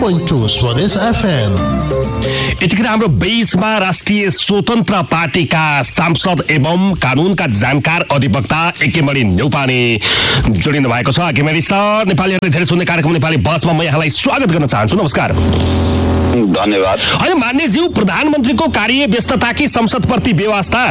90.2 स्वदेश FM। यतिखेर हाम्रो बीचमा राष्ट्रिय स्वतन्त्र पार्टीका सांसद एवं कानूनका जानकार अधिवक्ता एकेमणि न्यौपाने जोडिनु भएको छ। एकेमणि सर, नेपालीहरूले धेरै सुन्ने कार्यक्रम नेपाली बसमा म यहाँलाई स्वागत गर्न चाहन्छु। नमस्कार। धन्यवाद। होइन मान्यज्यू, प्रधानमन्त्रीको कार्य व्यस्तता कि संसदप्रति व्यवस्था?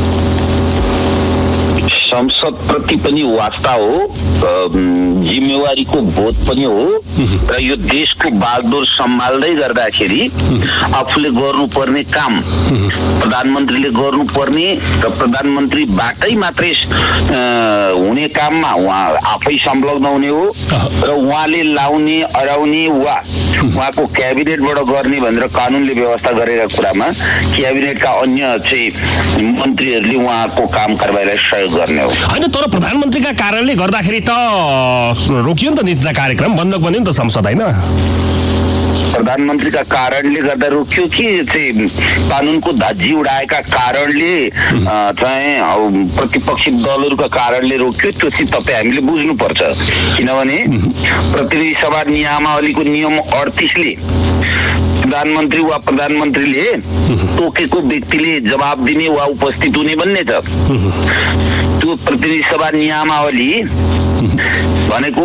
संसदप्रति पनि वास्ता हो, जिम्मेवारीको बोध पनि हो र यो देशको बागडोर सम्हाल्दै गर्दाखेरि आफूले गर्नुपर्ने काम प्रधानमन्त्रीले गर्नुपर्ने र प्रधानमन्त्रीबाटै मात्रै हुने काममा उहाँ आफै संलग्न हुने हो र उहाँले लाउने अराउने वा उहाँको क्याबिनेटबाट गर्ने भनेर कानूनले व्यवस्था गरेका कुरामा क्याबिनेटका अन्य चाहिँ मन्त्रीहरूले उहाँको काम कारबाहीलाई सहयोग गर्ने हो। होइन, तर प्रधानमन्त्रीका कारणले गर्दाखेरि त रोकियो नि त नीतिका कार्यक्रम, बन्द बन्यो नि त संसद, होइन? प्रधानमन्त्रीका कारणले गर्दा रोकियो कि चाहिँ कानूनको धज्जी उडाएका कारणले चाहिँ प्रतिपक्षी दलहरूका कारणले रोकियो, त्यो चाहिँ तपाईँ हामीले बुझ्नुपर्छ। किनभने प्रतिनिधि सभा नियमावलीको नियम 38ले प्रधानमन्त्री वा प्रधानमन्त्रीले तोकेको व्यक्तिले जवाब दिने वा उपस्थित हुने भन्ने छ। त्यो प्रतिनिधि सभा नियमावली भनेको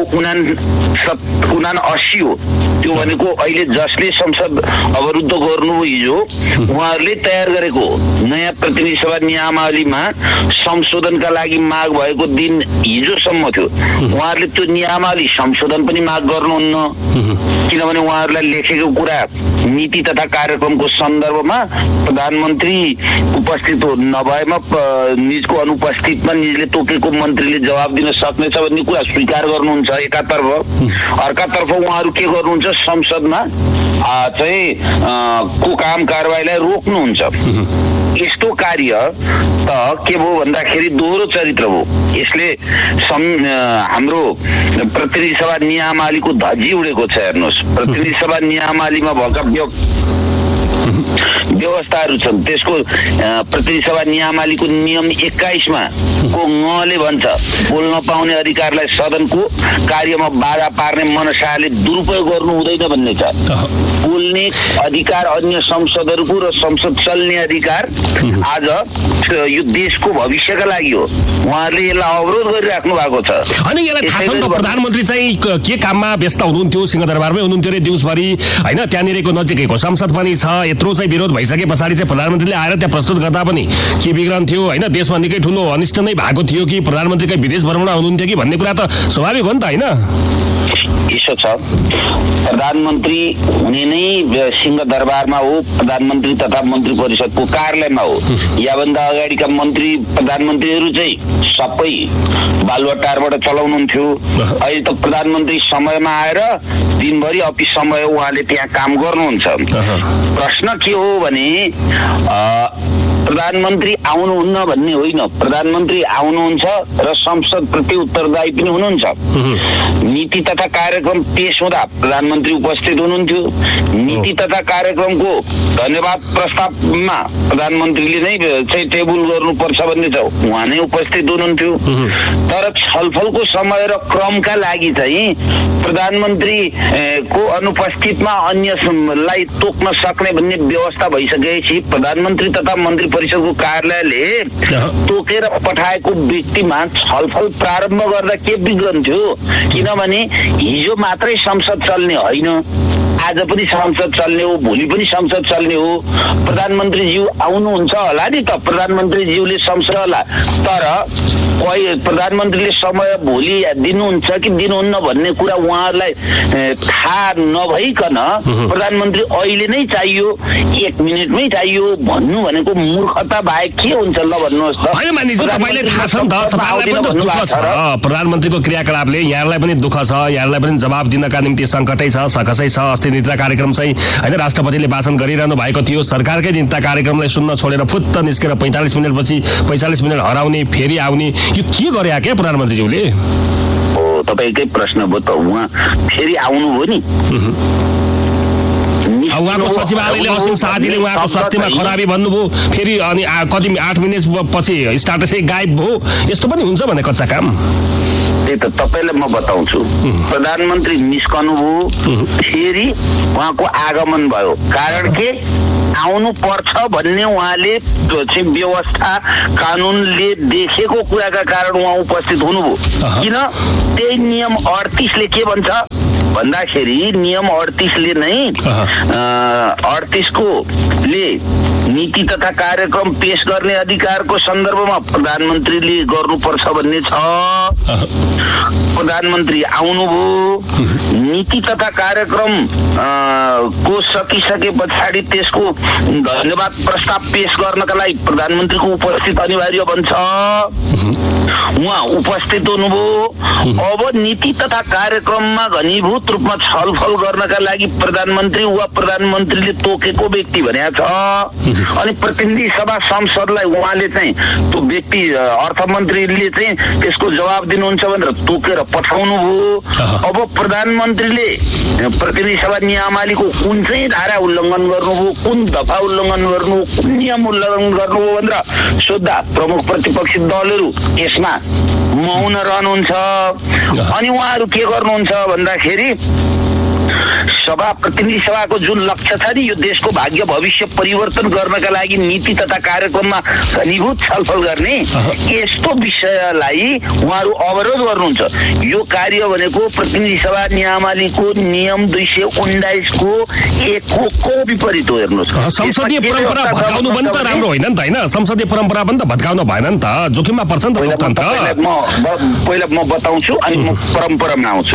79 हो। त्यो भनेको अहिले जसले संसद अवरुद्ध गर्नु हिजो उहाँहरूले तयार गरेको नयाँ प्रतिनिधि सभा नियमावलीमा संशोधनका लागि माग भएको दिन हिजोसम्म थियो। उहाँहरूले त्यो नियमावली संशोधन पनि माग गर्नुहुन्न, किनभने उहाँहरूलाई लेखेको कुरा नीति तथा कार्यक्रमको सन्दर्भमा प्रधानमन्त्री उपस्थित नभएमा निजको अनुपस्थितमा निजले तोकेको मन्त्रीले जवाब दिन सक्नेछ भन्ने कुरा स्वीकार गर्नुहुन्छ एकातर्फ, अर्कातर्फ उहाँहरू के गर्नुहुन्छ, संसदमा चाहिँ को काम कारबाहीलाई रोक्नुहुन्छ। यस्तो कार्य त के भयो भन्दाखेरि दोहोरो चरित्र हो। यसले हाम्रो प्रतिनिधि सभा नियमावलीको धज्जी उडेको छ। हेर्नुहोस्, प्रतिनिधि सभा नियमावलीमा भएका व्यवस्थाहरू छन्। त्यसको प्रतिनिधि सभा नियमावलीको नियम 21मा को ngले भन्छ बोल्न पाउने अधिकारलाई सदनको कार्यमा बाधा पार्ने मनसाले दुरुपयोग गर्नु हुँदैन भन्ने छ। बोल्ने अधिकार अन्य संसदहरूको र संसद चल्ने अधिकार आज यो देशको भविष्यका लागि हो। उहाँहरूले यसलाई अवरोध गरिराख्नु भएको छ। अनि यसलाई थाहा छ नि त, प्रधानमन्त्री चाहिँ के काममा व्यस्त हुनुहुन्थ्यो, सिंहदरबारमै हुनुहुन्थ्यो रे दिउँसभरि, होइन? त्यहाँनिरको नजिकैको संसद पनि छ। यत्रो चाहिँ विरोध भइसके पछाडि चाहिँ प्रधानमन्त्रीले आएर त्यहाँ प्रस्तुत गर्दा पनि के बिग्रन थियो, होइन? देशमा निकै ठुलो अनिष्ट नै भएको थियो कि प्रधानमन्त्रीकै विदेश भ्रमण हुनुहुन्थ्यो कि भन्ने कुरा त स्वाभाविक हो नि त, होइन? यसो छ, प्रधानमन्त्री हुने नै सिंहदरबारमा हो, प्रधानमन्त्री तथा मन्त्री परिषदको कार्यालयमा हो। याभन्दा अगाडिका मन्त्री प्रधानमन्त्रीहरू चाहिँ सबै बालुवाटारबाट चलाउनुहुन्थ्यो। अहिले त प्रधानमन्त्री समयमा आएर दिनभरि अफिस समय उहाँले त्यहाँ काम गर्नुहुन्छ। प्रश्न के हो भने प्रधानमन्त्री आउनुहुन्न भन्ने होइन, प्रधानमन्त्री आउनुहुन्छ र संसदप्रति उत्तरदायी पनि हुनुहुन्छ। नीति तथा कार्यक्रम पेश हुँदा प्रधानमन्त्री उपस्थित हुनुहुन्थ्यो। नीति तथा कार्यक्रमको धन्यवाद प्रस्तावमा प्रधानमन्त्रीले नै चाहिँ टेबल गर्नुपर्छ भन्ने छ, उहाँ नै उपस्थित हुनुहुन्थ्यो। तर छलफलको समय र क्रमका लागि चाहिँ प्रधानमन्त्री को अनुपस्थितमा अन्यलाई तोक्न सक्ने भन्ने व्यवस्था भइसकेपछि प्रधानमन्त्री तथा मन्त्री परिषदको कार्यालयले तोकेर पठाएको व्यक्तिमा छलफल प्रारम्भ गर्दा के बिग्रन थियो? किनभने हिजो मात्रै संसद चल्ने होइन, आज पनि संसद चल्ने हो, भोलि पनि संसद चल्ने हो। प्रधानमन्त्रीज्यू आउनुहुन्छ होला नि त, प्रधानमन्त्रीज्यूले संसद होला, तर प्रधानमन्त्रीले समय भोलि दिनुहुन्छ कि दिनुहुन्न भन्ने कुरा उहाँहरूलाई थाहा नभइकन प्रधानमन्त्री अहिले नै चाहियो, 1 मिनटमै चाहियो भन्नु भनेको मूर्खता बाहेक के हुन्छ? ल भन्नुहोस् त। होइन मानिसज्यू, तपाईँलाई थाहा छ नि त, तपाईँलाई पनि दुःख छ प्रधानमन्त्रीको क्रियाकलापले, यहाँलाई पनि दुःख छ, यहाँलाई पनि जवाब दिनका निम्ति सङ्कटै छ, सकसै छ। अस्ति नीतिका कार्यक्रम चाहिँ होइन राष्ट्रपतिले भाषण गरिरहनु भएको थियो, सरकारकै नीतिका कार्यक्रमलाई सुन्न छोडेर फुत्त निस्केर 45 मिनटपछि 45 मिनट हराउने, फेरि आउने, यो के गरे क्या प्रधानमन्त्रीज्यूले? हो, तपाईँकै प्रश्न भयो त। उहाँ फेरि आउनुभयो नि, उहाँको सचिवालयले असीम शाहजीले उहाँको स्वास्थ्यमा खराबी भन्नुभयो, फेरि अनि कति 8 मिनट पछि स्टाटसै गायब भयो। यस्तो पनि हुन्छ भने कच्चा काम? त्यही त तपाईलाई म बताउँछु। प्रधानमन्त्री निस्कनुभयो, फेरि उहाँको आगमन भयो। कारण के आउनु पर्छ भन्ने उहाँले व्यवस्था कानुनले देखेको कुराका कारण उहाँ उपस्थित हुनुभयो। किन? त्यही नियम 38ले के भन्छ भन्दाखेरि नियम 38ले नै 38 ले नीति तथा कार्यक्रम पेश गर्ने अधिकारको सन्दर्भमा प्रधानमन्त्रीले गर्नुपर्छ भन्ने छ। प्रधानमन्त्री आउनुभयो, नीति तथा कार्यक्रम को सकिसके पछाडि त्यसको धन्यवाद प्रस्ताव पेश गर्नका लागि प्रधानमन्त्रीको उपस्थित अनिवार्य बन्छ। उहाँ उपस्थित हुनुभयो। अब नीति तथा कार्यक्रममा घनीभूत रूपमा छलफल गर्नका लागि प्रधानमन्त्री वा प्रधानमन्त्रीले तोकेको व्यक्ति भनेको छ। अनि प्रतिनिधि सभा संसदलाई उहाँले चाहिँ त्यो व्यक्ति अर्थमन्त्रीले चाहिँ त्यसको जवाब दिनुहुन्छ भनेर तोकेर पठाउनु भयो। अब प्रधानमन्त्रीले प्रतिनिधि सभा नियमावलीको कुन चाहिँ धारा उल्लङ्घन गर्नुभयो, कुन दफा उल्लङ्घन गर्नुभयो, कुन नियम उल्लङ्घन गर्नुभयो भनेर सोद्धा प्रमुख प्रतिपक्षी दलहरू यसमा मौन रहनुहुन्छ। अनि उहाँहरू के गर्नुहुन्छ भन्दाखेरि प्रतिनिधि सभाको जुन लक्ष्य छ नि यो देशको भाग्य भविष्य परिवर्तन गर्नका लागि नीति तथा कार्यक्रममा घनीभूत छलफल गर्ने यस्तो विषयलाई उहाँहरू अवरोध गर्नुहुन्छ। यो कार्य भनेको प्रतिनिधि सभा नियमावलीको नियम 219 को 1 को विपरीत हो। हेर्नुहोस्, संसदीय परम्परा भत्काउनु पनि त राम्रो होइन नि त, होइन? संसदीय परम्परा पनि त भत्काउनु भएन नि त, जोखिममा पर्छ नि त लोकतन्त्र। पहिला म बताउँछु अनि म परम्परामा आउँछु।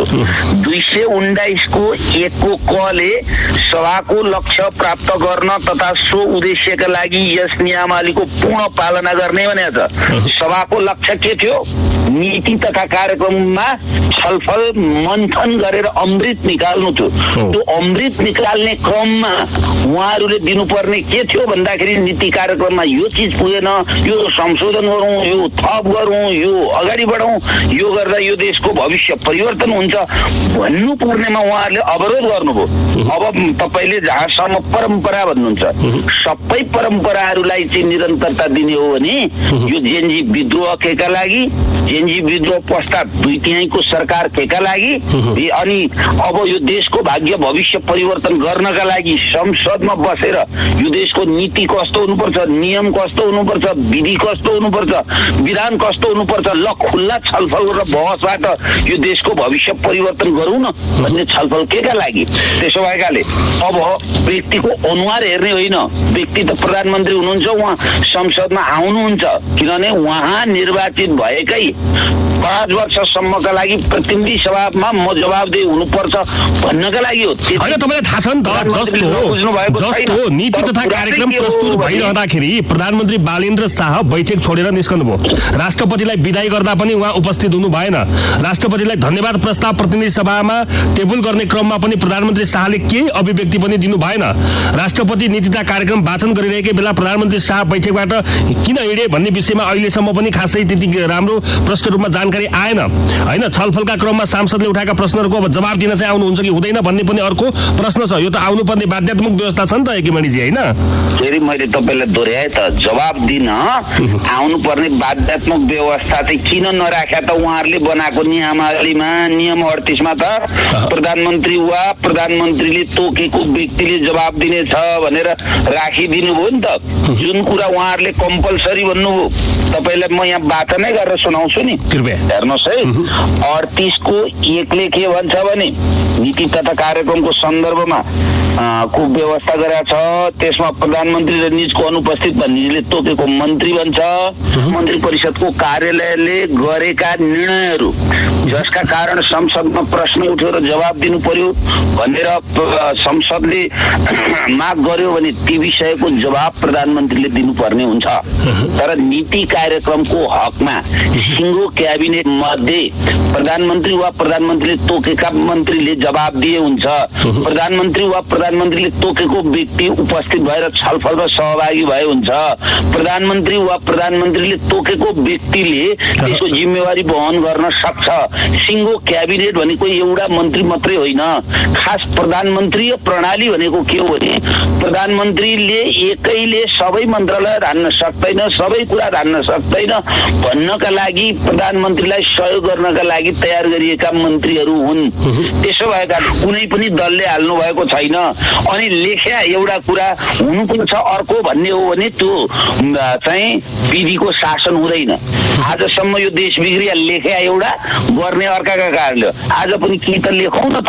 219 को 1 को कले सभाको लक्ष्य प्राप्त गर्न तथा सो उद्देश्यका लागि यस नियमावलीको पूर्ण पालना गर्ने भनेको छ। सभाको लक्ष्य के थियो? नीति तथा कार्यक्रममा छलफल मन्थन गरेर अमृत निकाल्नु थियो। त्यो अमृत निकाल्ने क्रममा उहाँहरूले दिनुपर्ने के थियो भन्दाखेरि नीति कार्यक्रममा यो चिज पुगेन, यो संशोधन गरौँ, यो थप गरौँ, यो अगाडि बढौँ, यो गर्दा यो देशको भविष्य परिवर्तन हुन्छ भन्नु पर्नेमा उहाँहरूले अवरोध गर्नुभयो। अब तपाईँले जहाँसम्म परम्परा भन्नुहुन्छ, सबै परम्पराहरूलाई चाहिँ निरन्तरता दिने हो भने यो जेएनजी विद्रोह केका लागि, जेएनजी विद्रोह पश्चात 2/3 को सरकार केका लागि, अनि अब यो देशको भाग्य भविष्य परिवर्तन गर्नका लागि संसदमा बसेर यो देशको नीति कस्तो हुनुपर्छ, नियम कस्तो हुनुपर्छ, विधि कस्तो हुनुपर्छ, विधान कस्तो हुनुपर्छ, ल खुल्ला छलफल र बहसबाट यो देशको भविष्य परिवर्तन गरौँ न भन्ने छलफल केका लागि। त्यसो भएकाले अब व्यक्तिको अनुहार हेर्ने होइन, व्यक्ति त प्रधानमन्त्री हुनुहुन्छ, उहाँ संसदमा आउनुहुन्छ, किनभने उहाँ निर्वाचित भएकै 5 वर्षसम्मका लागि प्रतिनिधि सभामा म जवाबदेही हुनुपर्छ भन्नका लागि हो। होइन, तपाईँलाई थाहा छ नि त, जस्तो नीति तथा कार्यक्रम प्रस्तुत भइरहँदाखेरि प्रधानमन्त्री बालेन्द्र शाह बैठक छोडेर निस्कनुभयो। राष्ट्रपतिलाई विदाई गर्दा पनि उहाँ उपस्थित हुनु भएन। राष्ट्रपतिलाई धन्यवाद प्रस्ताव प्रतिनिधि सभामा टेबल गर्ने क्रममा पनि प्रधानमन्त्री शाहले केही अभिव्यक्ति पनि दिनु भएन। राष्ट्रपति नीति तथा कार्यक्रम वाचन गरिरहेकै बेला प्रधानमन्त्री शाह बैठकबाट किन हिँडे भन्ने विषयमा अहिलेसम्म पनि खासै त्यति राम्रो प्रष्ट रूपमा जानकारी आएन। होइन, छलफलका क्रममा सांसदले उठाएका प्रश्नहरूको अब जवाब दिन चाहिँ आउनुहुन्छ कि हुँदैन भन्ने पनि अर्को प्रश्न छ। यो त आउनुपर्ने बाध्यात्मक व्यवस्था छ नि त एकीमणिजी, होइन? फेरि मैले तपाईँलाई दोहोऱ्याएँ त, जवाब दिन आउनुपर्ने बाध्यात्मक व्यवस्था चाहिँ किन नराख्या त? उहाँहरूले बनाएको नियमावलीमा नियम 38 मा त प्रधानमन्त्री वा प्रधानमन्त्रीले तोकेको व्यक्तिले जवाब दिनेछ भनेर राखिदिनु भयो नि त। जुन कुरा उहाँहरूले कम्पलसरी भन्नुभयो, तपाईँलाई म यहाँ वाचनै गरेर सुनाउँछु नि, हेर्नुहोस् है। 38 को 1 ले के भन्छ भने नीति तथा कार्यक्रमको सन्दर्भमा को व्यवस्था गरेको छ। त्यसमा प्रधानमन्त्री र निजको अनुपस्थित निजले तोकेको मन्त्री भन्छ। मन्त्री परिषदको कार्यालयले गरेका निर्णयहरू जसका कारण संसदमा प्रश्न उठेर जवाब दिनु पर्यो भनेर संसदले माग गर्यो भने ती विषयको जवाब प्रधानमन्त्रीले दिनुपर्ने हुन्छ। तर नीति कार्यक्रमको हकमा सिङ्गो क्याबिनेट मध्ये प्रधानमन्त्री वा प्रधानमन्त्रीले तोकेका मन्त्रीले जवाबदिए हुन्छ। प्रधानमन्त्री वा प्रधानमन्त्रीले तोकेको व्यक्ति उपस्थित भएर छलफलमा सहभागी भए हुन्छ। प्रधानमन्त्री वा प्रधानमन्त्रीले तोकेको व्यक्तिले त्यसको जिम्मेवारी वहन गर्न सक्छ। सिङ्गो क्याबिनेट भनेको एउटा मन्त्री मात्रै होइन। खास प्रधानमन्त्रीय प्रणाली भनेको के हो भने प्रधानमन्त्रीले एकैले सबै मन्त्रालय धान्न सक्दैन, सबै कुरा धान्न सक्दैन भन्नका लागि प्रधानमन्त्रीलाई सहयोग गर्नका लागि तयार गरिएका मन्त्रीहरू हुन्। त्यसो भएका कुनै पनि दलले हाल्नु भएको छैन। अनि लेख्या एउटा कुरा हुनुपर्छ अर्को भन्ने हो भने त्यो चाहिँ विधिको शासन हुँदैन। आजसम्म यो देश बिग्रिया लेख्या एउटा गर्ने अर्काका कारणले आज पनि कि त लेखौँ न त